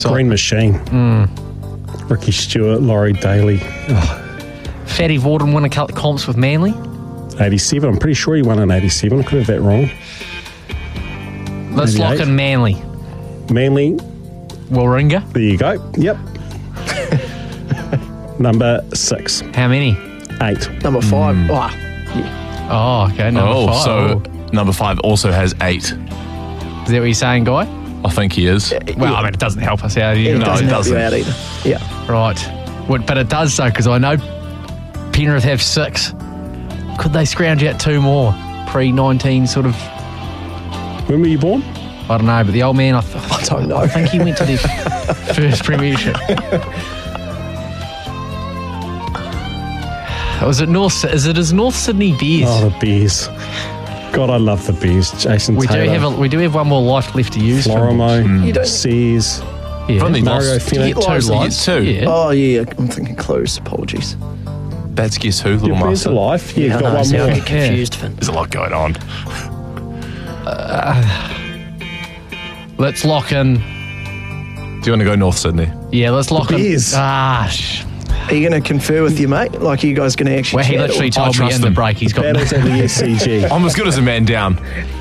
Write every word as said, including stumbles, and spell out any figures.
Green Machine. Mm. Ricky Stewart, Laurie Daly. Oh, Fatty Vorden won a couple of comps with Manly. eighty-seven. I'm pretty sure he won in eighty-seven. I could have that wrong. Let's lock eighty-eight. in Manly. Manly. Warringah. There you go. Yep. Number six. How many? Eight. Number five. Mm. Oh, Oh, okay. Number oh, five. so number five also has eight. Is that what you're saying, Guy? I think he is. Well, I mean, it doesn't help us out. it You know. doesn't it help you doesn't. out either. Yeah. Right. What, but it does, though, because I know Penrith have six. Could they scrounge out two more? pre nineteen sort of... When were you born? I don't know, but the old man, I, th- I don't know. I think he went to their first premiership. Was it North? Is it as North Sydney Bears? Oh, the Bears. God, I love the Bears. Jason we Taylor. do have a, we do have one more life left to use. from- Florimo. You don't- Sears. Yeah. From the Mario lost. You Fennick. get two Lives, lives. you get two. Yeah. Oh, yeah. I'm thinking clues. Apologies. That's Guess Who, Little You're playing to Master. life. Yeah, Yeah, you've I got know, one see, I more. get confused, Finn. There's a lot going on. Let's lock in. Do you want to go North Sydney? Yeah, let's lock in. Bears. Ah, sh- Are you going to confer with your mate? Like, are you guys going to actually well, he chat, literally or- told me trust in the him. break he's got Battles at the S C G. I'm as good as a man down.